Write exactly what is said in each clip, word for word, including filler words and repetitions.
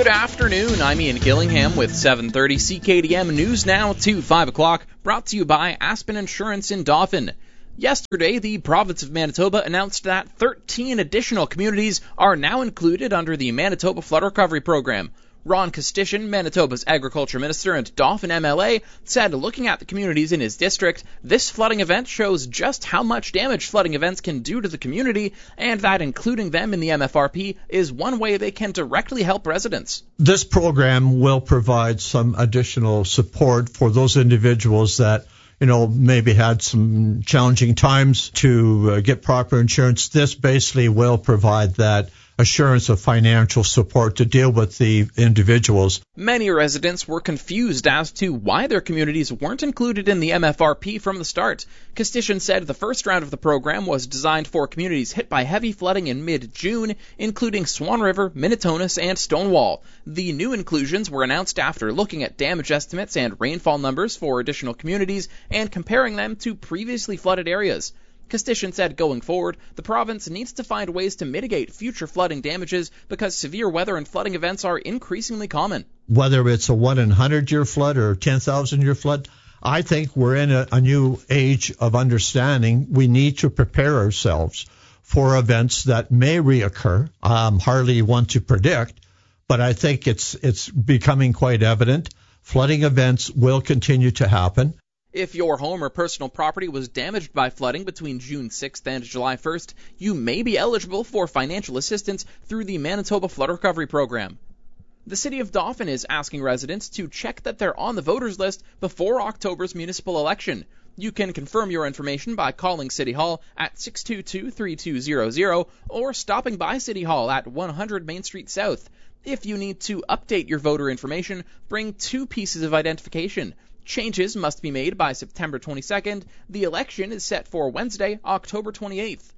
Good afternoon, I'm Ian Gillingham with seven thirty C K D M News Now to five o'clock, brought to you by Aspen Insurance in Dauphin. Yesterday, the province of Manitoba announced that thirteen additional communities are now included under the Manitoba Flood Recovery Program. Ron Kostyshin, Manitoba's Agriculture Minister and Dauphin M L A, said looking at the communities in his district, this flooding event shows just how much damage flooding events can do to the community, and that including them in the M F R P is one way they can directly help residents. This program will provide some additional support for those individuals that you know, maybe had some challenging times to uh, get proper insurance. This basically will provide that assurance of financial support to deal with the individuals. Many residents were confused as to why their communities weren't included in the M F R P from the start. Kostyshin said the first round of the program was designed for communities hit by heavy flooding in mid-June, including Swan River, Minitonas, and Stonewall. The new inclusions were announced after looking at damage estimates and rainfall numbers for additional communities and comparing them to previously flooded areas. Kostyshin said going forward, the province needs to find ways to mitigate future flooding damages because severe weather and flooding events are increasingly common. Whether it's a one in one hundred year flood or a ten thousand year flood, I think we're in a, a new age of understanding. We need to prepare ourselves for events that may reoccur. Um, hardly one to predict, but I think it's it's becoming quite evident. Flooding events will continue to happen. If your home or personal property was damaged by flooding between June sixth and July first, you may be eligible for financial assistance through the Manitoba Flood Recovery Program. The City of Dauphin is asking residents to check that they're on the voters list before October's municipal election. You can confirm your information by calling City Hall at six two two, three two zero zero or stopping by City Hall at one hundred Main Street South. If you need to update your voter information, bring two pieces of identification. Changes must be made by September twenty-second. The election is set for Wednesday, October twenty-eighth.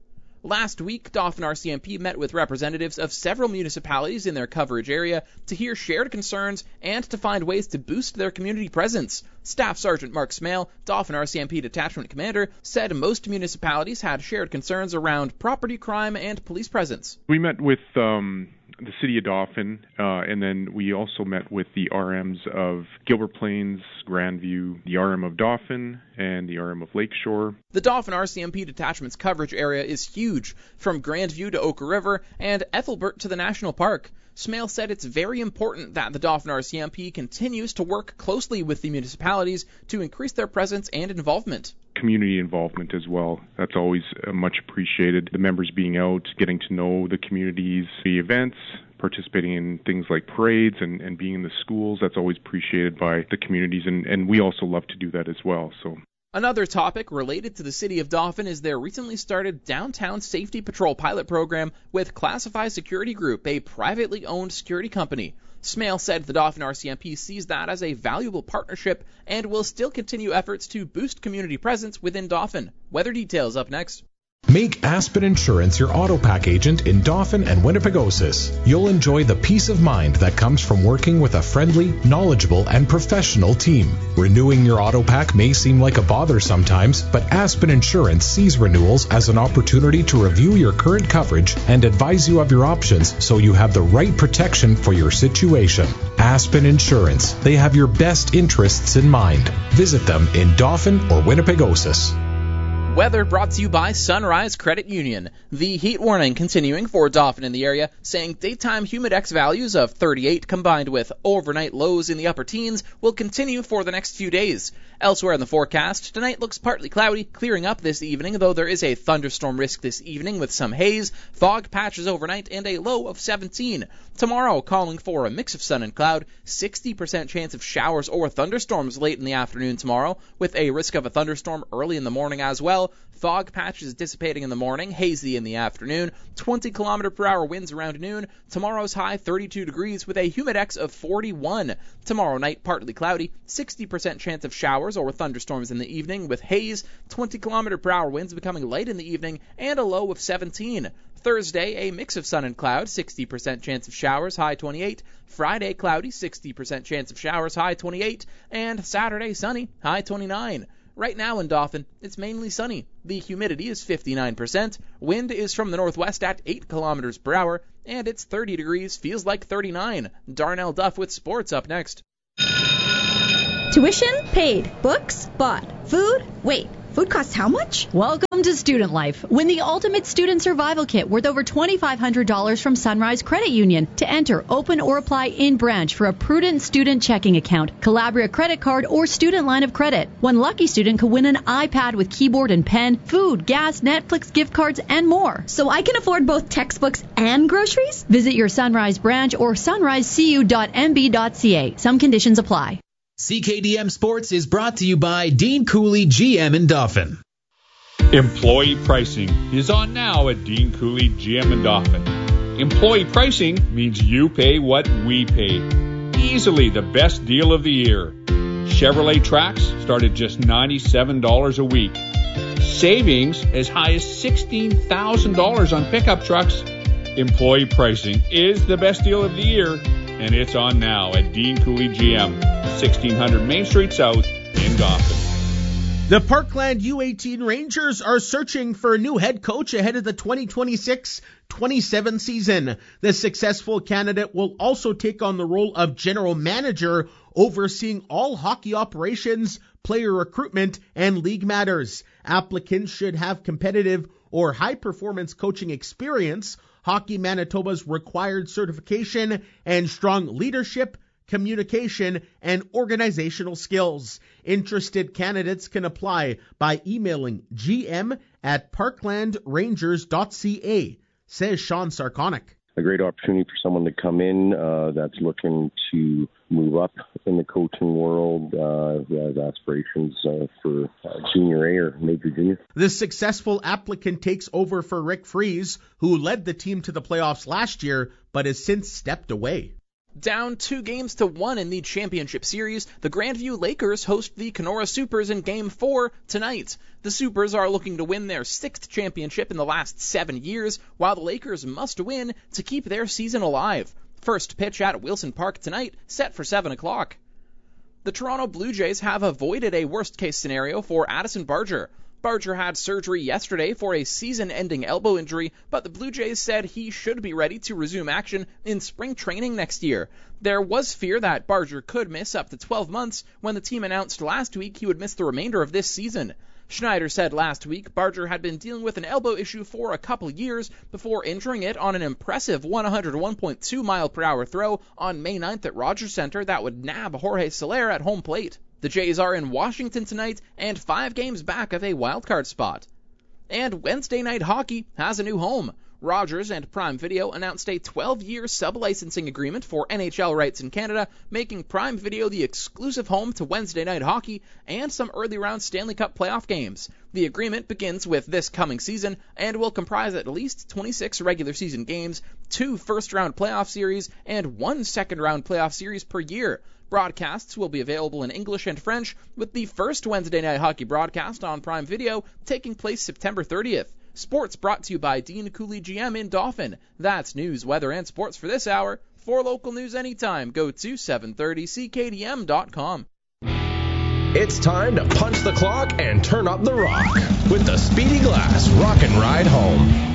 Last week, Dauphin R C M P met with representatives of several municipalities in their coverage area to hear shared concerns and to find ways to boost their community presence. Staff Sergeant Mark Smale, Dauphin R C M P Detachment Commander, said most municipalities had shared concerns around property crime and police presence. We met with um, the City of Dauphin, uh, and then we also met with the R Ms of Gilbert Plains, Grandview, the R M of Dauphin, and the R M of Lakeshore. The Dauphin R C M P Detachment's coverage area is huge, from Grandview to Oka River and Ethelbert to the National Park. Smale said it's very important that the Dauphin R C M P continues to work closely with the municipalities to increase their presence and involvement. Community involvement as well. That's always uh, much appreciated. The members being out, getting to know the communities, the events, participating in things like parades and, and being in the schools, that's always appreciated by the communities, and, and we also love to do that as well. So. Another topic related to the City of Dauphin is their recently started Downtown Safety Patrol pilot program with Classify Security Group, a privately owned security company. Smale said the Dauphin R C M P sees that as a valuable partnership and will still continue efforts to boost community presence within Dauphin. Weather details up next. Make Aspen Insurance your AutoPack agent in Dauphin and Winnipegosis. You'll enjoy the peace of mind that comes from working with a friendly, knowledgeable, and professional team. Renewing your AutoPack may seem like a bother sometimes, but Aspen Insurance sees renewals as an opportunity to review your current coverage and advise you of your options so you have the right protection for your situation. Aspen Insurance. They have your best interests in mind. Visit them in Dauphin or Winnipegosis. Weather brought to you by Sunrise Credit Union. The heat warning continuing for Dauphin in the area, saying daytime humidex values of thirty-eight combined with overnight lows in the upper teens will continue for the next few days. Elsewhere in the forecast, tonight looks partly cloudy, clearing up this evening, though there is a thunderstorm risk this evening with some haze, fog patches overnight, and a low of seventeen. Tomorrow, calling for a mix of sun and cloud, sixty percent chance of showers or thunderstorms late in the afternoon tomorrow, with a risk of a thunderstorm early in the morning as well. Fog patches dissipating in the morning, hazy in the afternoon, twenty kilometer per hour winds around noon. Tomorrow's high thirty-two degrees with a humidex of forty-one. Tomorrow night partly cloudy, sixty percent chance of showers or thunderstorms in the evening with haze, twenty kilometer per hour winds becoming light in the evening, and a low of seventeen. Thursday, a mix of sun and cloud, sixty percent chance of showers, high twenty-eight. Friday, cloudy, sixty percent chance of showers, high twenty-eight. And Saturday, sunny, high twenty-nine. Right now in Dauphin, it's mainly sunny. The humidity is fifty-nine percent, wind is from the northwest at eight kilometers per hour, and it's thirty degrees, feels like thirty-nine. Darnell Duff with sports up next. Tuition paid. Books bought. Food? Wait, food costs how much? Welcome to Student Life. Win the Ultimate Student Survival Kit worth over twenty-five hundred dollars from Sunrise Credit Union. To enter, open or apply in branch for a prudent student checking account, Calabria credit card, or student line of credit. One lucky student could win an iPad with keyboard and pen, food, gas, Netflix gift cards, and more. So I can afford both textbooks and groceries? Visit your Sunrise branch or sunrise c u dot m b dot c a. Some conditions apply. C K D M Sports is brought to you by Dean Cooley G M in Dauphin. Employee pricing is on now at Dean Cooley G M in Dauphin. Employee pricing means you pay what we pay. Easily the best deal of the year. Chevrolet Trax start at just ninety-seven dollars a week. Savings as high as sixteen thousand dollars on pickup trucks. Employee pricing is the best deal of the year, and it's on now at Dean Cooley G M, sixteen hundred Main Street South in Dauphin. The Parkland U eighteen Rangers are searching for a new head coach ahead of the twenty twenty-six twenty-seven season. The successful candidate will also take on the role of general manager, overseeing all hockey operations, player recruitment, and league matters. Applicants should have competitive or high-performance coaching experience, Hockey Manitoba's required certification, and strong leadership, communication, and organizational skills. Interested candidates can apply by emailing gm at parkland rangers dot c a, says Sean Sarconic. A great opportunity for someone to come in uh, that's looking to move up in the coaching world, uh, has aspirations uh, for uh, junior A or major junior. The successful applicant takes over for Rick Fries, who led the team to the playoffs last year, but has since stepped away. Down two games to one in the championship series, the Grandview Lakers host the Kenora Supers in Game four tonight. The Supers are looking to win their sixth championship in the last seven years, while the Lakers must win to keep their season alive. First pitch at Wilson Park tonight, set for seven o'clock. The Toronto Blue Jays have avoided a worst-case scenario for Addison Barger. Barger had surgery yesterday for a season-ending elbow injury, but the Blue Jays said he should be ready to resume action in spring training next year. There was fear that Barger could miss up to twelve months when the team announced last week he would miss the remainder of this season. Schneider said last week Barger had been dealing with an elbow issue for a couple years before injuring it on an impressive one oh one point two mile per hour throw on May ninth at Rogers Center that would nab Jorge Soler at home plate. The Jays are in Washington tonight and five games back of a wildcard spot. And Wednesday Night Hockey has a new home. Rogers and Prime Video announced a twelve-year sub-licensing agreement for N H L rights in Canada, making Prime Video the exclusive home to Wednesday Night Hockey and some early-round Stanley Cup playoff games. The agreement begins with this coming season and will comprise at least twenty-six regular season games, two first-round playoff series, and one second-round playoff series per year. Broadcasts will be available in English and French, with the first Wednesday Night Hockey broadcast on Prime Video taking place September thirtieth. Sports brought to you by Dean Cooley G M in Dauphin. That's news, weather, and sports for this hour. For local news anytime, go to seven thirty c k d m dot com. It's time to punch the clock and turn up the rock with the Speedy Glass Rock and Ride Home.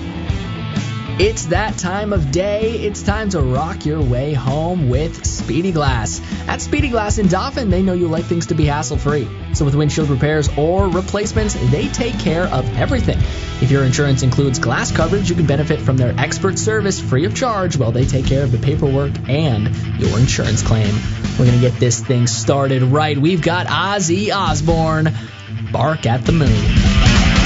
It's that time of day. It's time to rock your way home with Speedy Glass. At Speedy Glass in Dauphin, they know you like things to be hassle-free. So with windshield repairs or replacements, they take care of everything. If your insurance includes glass coverage, you can benefit from their expert service free of charge while they take care of the paperwork and your insurance claim. We're going to get this thing started right. We've got Ozzy Osbourne, Bark at the Moon.